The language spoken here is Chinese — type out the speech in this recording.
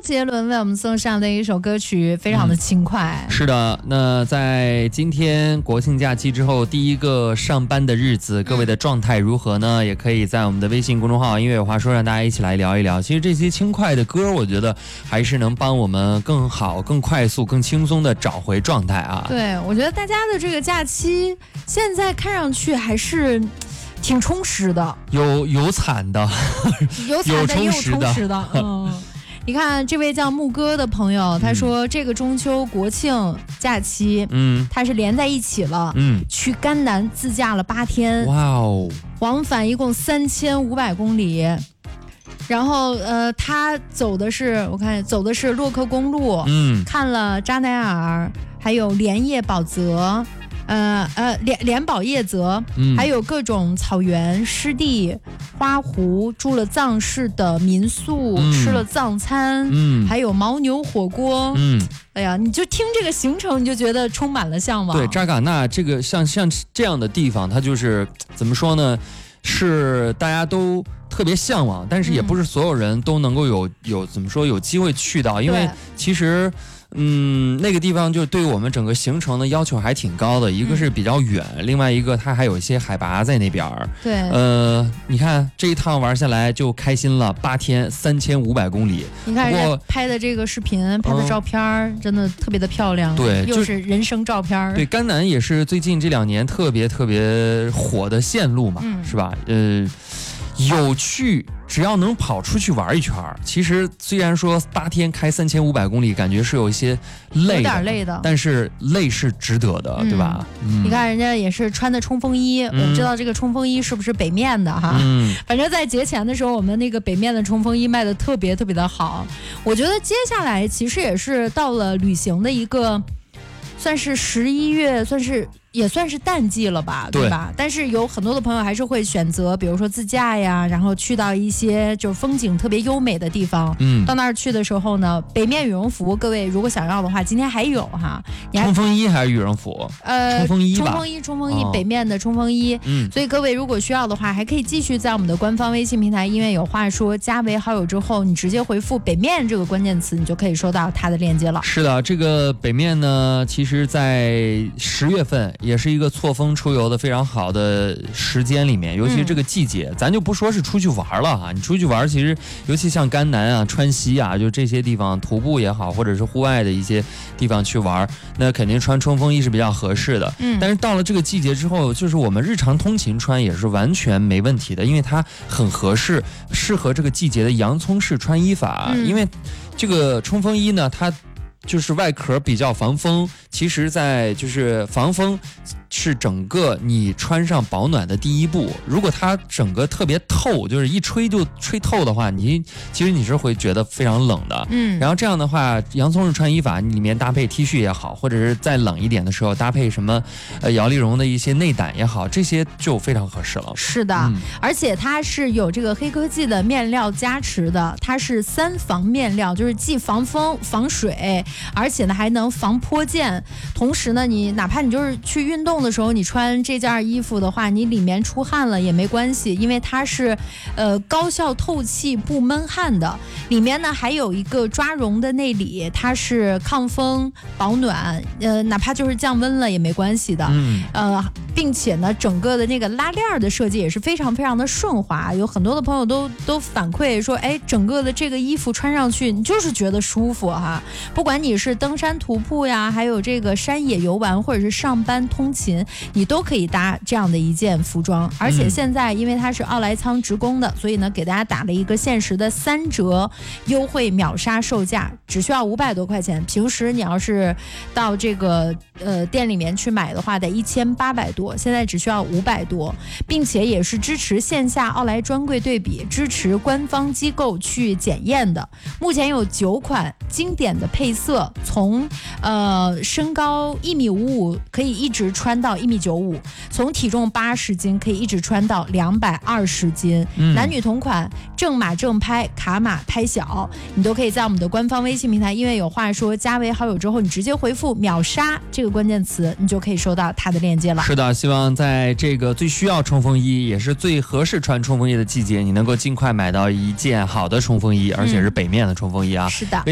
杰伦为我们送上的一首歌曲，非常的轻快。 是的，那在今天国庆假期之后第一个上班的日子，各位的状态如何呢？也可以在我们的微信公众号音乐有话说，让大家一起来聊一聊。其实这些轻快的歌，我觉得还是能帮我们更好、更快速、更轻松的找回状态啊。 对，我觉得大家的这个假期现在看上去还是挺充实的， 有惨的， 有惨的也有充实的。你看这位叫木哥的朋友，他说这个中秋国庆假期，他是连在一起了，去甘南自驾了8天， 哇哦， 往返一共3500公里。然后他走的是洛克公路，看了扎乃尔，还有连叶宝泽。连宝叶泽，还有各种草原湿地花湖，住了藏式的民宿，吃了藏餐，还有牦牛火锅，哎呀，你就听这个行程你就觉得充满了向往。 对，扎尕那这个像这样的地方，它就是怎么说呢，是大家都特别向往，但是也不是所有人都能够有怎么说有机会去到，因为其实那个地方就对于我们整个行程的要求还挺高的，一个是比较远，另外一个它还有一些海拔在那边。 对， 你看这一趟玩下来就开心了，8天3500公里。 你看人家拍的这个视频，拍的照片，真的特别的漂亮。 对， 又是人生照片。 对，甘南也是最近这2年特别火的线路嘛，是吧？有趣，只要能跑出去玩一圈，其实虽然说8天开3500公里，感觉是有一些累的，有点累的， 但是累是值得的，对吧？ 你看人家也是穿的冲锋衣，我不知道这个冲锋衣是不是北面的哈。反正在节前的时候，我们那个北面的冲锋衣卖的特别特别的好。我觉得接下来其实也是到了旅行的一个，算是11月，也算是淡季了吧，对吧？但是有很多的朋友还是会选择，比如说自驾呀，然后去到一些就是风景特别优美的地方。到那儿去的时候呢，北面羽绒服，各位如果想要的话，今天还有哈。 冲锋衣还是羽绒服？冲锋衣吧。 冲锋衣，北面的冲锋衣。所以各位如果需要的话，还可以继续在我们的官方微信平台音乐有话说加为好友之后，你直接回复北面这个关键词，你就可以收到它的链接了。 是的，这个北面呢，其实在10月份。也是一个错峰出游的非常好的时间里面，尤其是这个季节，咱就不说是出去玩了哈，你出去玩其实尤其像甘南啊、川西啊，就这些地方徒步也好，或者是户外的一些地方去玩，那肯定穿冲锋衣是比较合适的。但是到了这个季节之后，就是我们日常通勤穿也是完全没问题的，因为它很合适，适合这个季节的洋葱式穿衣法。因为这个冲锋衣呢，它就是外壳比较防风，其实在就是防风是整个你穿上保暖的第一步。如果它整个特别透，就是一吹就吹透的话，其实你是会觉得非常冷的。然后这样的话，洋葱式穿衣法，你里面搭配 T 恤也好，或者是再冷一点的时候搭配什么摇粒绒的一些内胆也好，这些就非常合适了。 是的，而且它是有这个黑科技的面料加持的，它是3防面料，就是既防风、防水，而且呢还能防泼溅。同时呢，你哪怕你就是去运动的时候，你穿这件衣服的话，你里面出汗了也没关系，因为它是高效透气不闷汗的。里面呢还有一个抓绒的内里，它是抗风保暖，哪怕就是降温了也没关系的。并且呢整个的那个拉链的设计也是非常非常的顺滑，有很多的朋友都反馈说，哎，整个的这个衣服穿上去你就是觉得舒服哈。不管你是登山徒步呀，还有这个山野游玩，或者是上班通勤，你都可以搭这样的一件服装。而且现在因为它是奥莱仓直供的，所以呢给大家打了一个限时的3折优惠秒杀售价，只需要500多块钱。平时你要是到这个店里面去买的话得1800多，现在只需要500多，并且也是支持线下奥莱专柜对比，支持官方机构去检验的。目前有9款经典的配色，从身高1.55米可以一直穿到1.95米，从体重80斤可以一直穿到220斤，男女同款，正码正拍，卡码拍小，你都可以在我们的官方微信平台音乐有话说加为好友之后，你直接回复秒杀这个关键词，你就可以收到它的链接了。 是的，希望在这个最需要冲锋衣也是最合适穿冲锋衣的季节，你能够尽快买到一件好的冲锋衣，而且是北面的冲锋衣啊。 是的。